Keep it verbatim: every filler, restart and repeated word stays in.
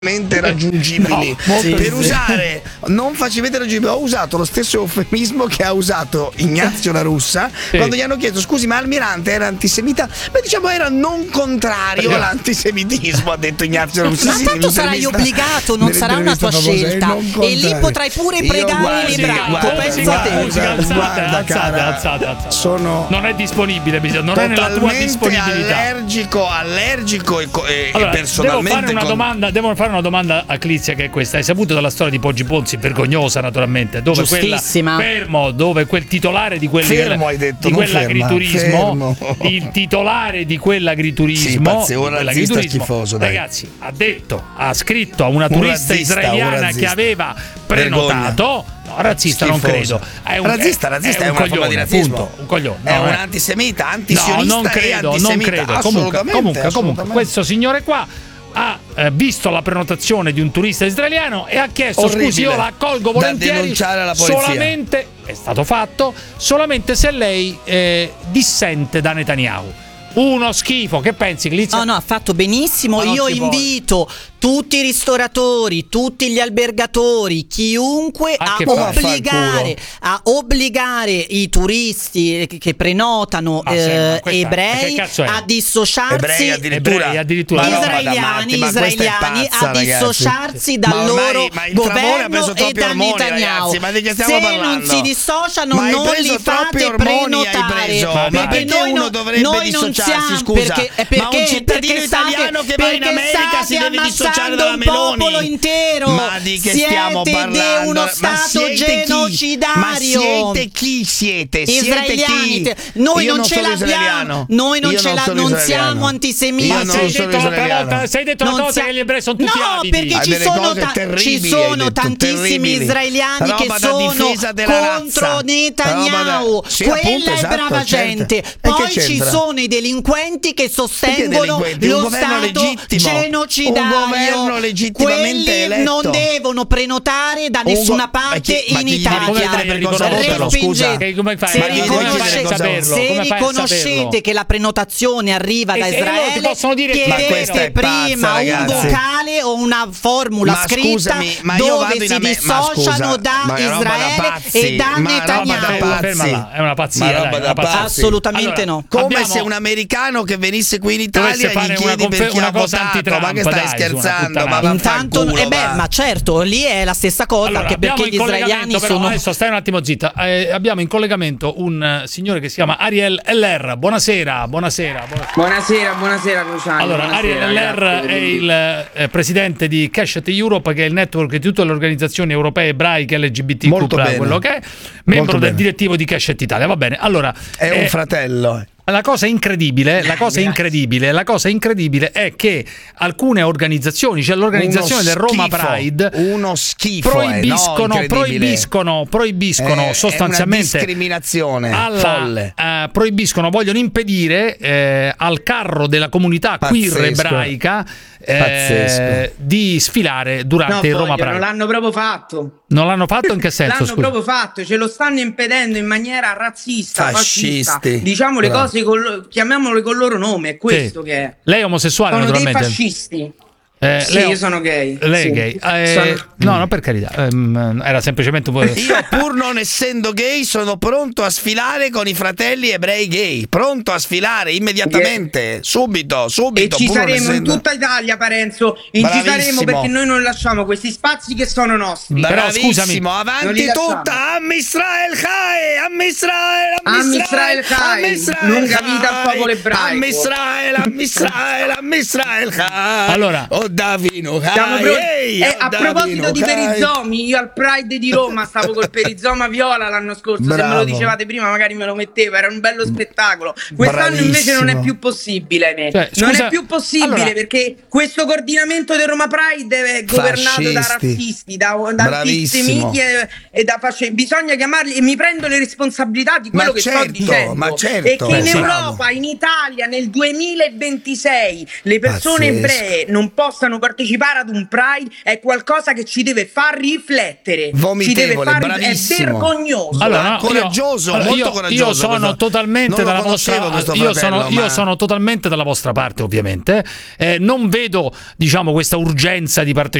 raggiungibili no, sì, per sì. usare non facilmente raggiungibili. Ho usato lo stesso eufemismo che ha usato Ignazio La Russa sì. quando gli hanno chiesto scusi ma Almirante era antisemita, beh diciamo era non contrario Io. all'antisemitismo, ha detto Ignazio La Russa. Ma sì, tanto sarai obbligato, non sarà una tua scelta e lì potrai pure pregare guardi, l'ebraico. guarda, Pensa guarda, te. musica, alzate, guarda, alzate, cara, alzate, alzate. sono non è disponibile, bisogna- non è nella tua totalmente disponibilità. allergico allergico e, co- e, Allora, e personalmente devo fare una con- domanda, devo fare una domanda a Clizia, che è questa. Hai saputo della storia di Poggi Ponzi, vergognosa naturalmente, dove quella Giustissima. fermo, dove quel titolare di quel Fermo, hai detto, di non quell'agriturismo, ferma, fermo. il titolare di Sì, quell'agriturismo, pazzi, un di razzista quell'agriturismo, schifoso, dai. ragazzi, ha detto, ha scritto a una Un turista razzista, un israeliana razzista. che aveva prenotato. No, razzista non Schifoso. credo. È un, razzista, razzista è, è, un una forma coglione, di razzismo. punto, un coglione. È No, un eh. antisemita, No, antisionista non e credo, non antisemita. credo. Comunque, Assolutamente, comunque, comunque, assolutamente. questo signore qua ha eh, visto la prenotazione di un turista israeliano e ha chiesto Orribile. scusi, io la accolgo Da volentieri, denunciare alla polizia. solamente, è stato fatto, solamente se lei eh, dissente da Netanyahu. Uno schifo, che pensi, Glizia? No, no, ha fatto benissimo. Ma non Io si può. invito tutti i ristoratori, tutti gli albergatori, chiunque a Anche obbligare, a obbligare i turisti che, che prenotano Ah, sì, eh, ma questa- ebrei che cazzo è? a dissociarsi. Ebrei addirittura, Ebrei addirittura. Ma no, ma da Israeliani, matti, ma questa è israeliani pazza, a ragazzi. dissociarsi Ma dal ormai- loro ma il Tramone ha governo preso e troppi da ormoni, Netanyahu. ragazzi, ma di che stiamo Se parlando? non si dissociano, Ma hai non preso li troppi fate ormoni, hai prenotare. preso. Ma perché perché noi uno non- dovrebbe noi non dissociarsi, siamo- scusa? perché, Ma perché, un cittadino perché italiano state, che va in perché America state si deve dissociare ammazzando dalla un Meloni. popolo intero. Ma di che siete stiamo de parlando? uno Ma stato siete chi? genocidario. Ma siete chi siete? Siete Israeliani, chi? te- noi Io non ce sono l'abbiamo. israeliano. Noi non Io ce la sono non israeliano. siamo antisemiti. Io Ma non sei sono detto l'altra israeliano. volta, sei detto l'altra Non volta sia- che gli ebrei sono tutti no, avidi. perché Hai ci delle sono, cose ta- terribili, ci sono hai detto, tantissimi terribili. israeliani Roba che da sono difesa della contro razza. Netanyahu. Roba da- sì, Quella appunto, è esatto, brava certo. gente. E che Poi ci c'entra? sono i delinquenti che sostengono delinquenti? Un lo governo stato legittimo. genocidario. Un governo legittimamente Quelli eletto. non devono prenotare da Un go- nessuna ma parte chi- ma in chi gli dice come Italia. fai per riconoscerlo, scusa? Che- come fai? Se, Ma chi devi riconosce- chiedere cosa saperlo? se Come fai a riconoscete saperlo? che la prenotazione arriva E- da e loro ti Israele, possono dire che- Ma questa chiedete è pazza, prima un ragazzi. vocale o una formula Ma scritta scusami, ma io vado dove in si Ame- ma dissociano scusa, da ma è roba da Israele pazzi, e da ma roba da Netanyahu. pazzi. Ferma là, è una pazzia, Ma roba dai, da una pazzia. pazzi. Assolutamente Allora, no. Come Abbiamo- se un americano che venisse qui in Italia Dovesse gli fare una chiedi confer- perché una ha cosa votato. anti-Trump, Ma che stai dai, su una scherzando? Ma puttanata. Intanto, vaffanculo, eh beh, va. ma certo, lì è la stessa cosa, Allora, anche abbiamo perché gli in israeliani collegamento, però, sono. adesso stai un attimo zitta. Eh, abbiamo in collegamento un eh, signore che si chiama Ariel Eller. Buonasera, buonasera. buonasera. Buonasera, buonasera Luciano. Allora, buonasera, Ariel Eller grazie è per il eh, presidente di Keshet Europe, che è il network di tutte le organizzazioni europee ebraiche L G B T Q Molto plus, bene. quello che è, membro del bene. direttivo di Keshet Italia. Va bene, allora È eh, un fratello. La cosa incredibile, la cosa incredibile, la cosa incredibile è che alcune organizzazioni, cioè l'organizzazione Uno del Roma schifo, Pride, uno schifo, proibiscono, eh, no, incredibile. proibiscono, proibiscono È- sostanzialmente è una discriminazione alla- folle. eh, proibiscono, vogliono impedire eh, al carro della comunità queer Pazzesco. ebraica eh, Pazzesco. di sfilare durante No, il Roma vogliono, Pride. l'hanno proprio fatto. Non l'hanno fatto in che senso? L'hanno Scusa? proprio fatto, ce lo stanno impedendo in maniera razzista, fascista. Fascisti. Diciamo le Bravo. cose, col, chiamiamole col loro nome, è questo Sì. che è. Lei è omosessuale, Sono dei naturalmente. fascisti. Eh, Sì, lei- io sono gay. Lei Sì. è gay? Eh, Sono- No, no, per carità. ehm, era semplicemente un po'. Io, pur non essendo gay, sono pronto a sfilare con i fratelli ebrei gay. Pronto a sfilare immediatamente, subito, E subito. ci pur non saremo in essendo- tutta Italia, Parenzo. E ci Bravissimo. saremo perché noi non lasciamo questi spazi che sono nostri. Però, Bravissimo, scusami, non avanti li lasciamo. tutta, Am Israel Chai, Am Israel, Am Am Israel, Israel Chai, Am Israel lunga Chai, vita al popolo ebraico. Am Israel, Am Israel, Am Israel Chai. Allora. oh Davino Chai, Siamo pronti. ehi, Eh, oh a proposito Davino di Chai. perizomi, io al Pride di Roma stavo col perizoma viola l'anno scorso. Se me Bravo. lo dicevate prima, magari me lo mettevo. Era un bello spettacolo. Quest'anno invece non è Bravissimo. più possibile. ahimè. Cioè, non scusa, è più possibile allora- perché questo coordinamento del Roma Pride è governato da Fascisti. razzisti, da, da Bravissimo. antisemiti e, e da fasce. Bisogna chiamarli e mi prendo le responsabilità di quello Ma che certo, sto dicendo. ma certo. E che Beh, in sì. Europa, in Italia, nel duemilaventisei le persone Pazzesco. ebree non possono possano partecipare ad un Pride è qualcosa che ci deve far riflettere. Vomitevole, ci deve far, bravissimo. È vergognoso. Allora, no, coraggioso, io, allora, molto io, coraggioso. io sono questo. totalmente Non lo dalla conoscevo vostra questo io fratello, sono, io ma- sono totalmente dalla vostra parte, ovviamente. Eh, non vedo, diciamo, questa urgenza di partecipare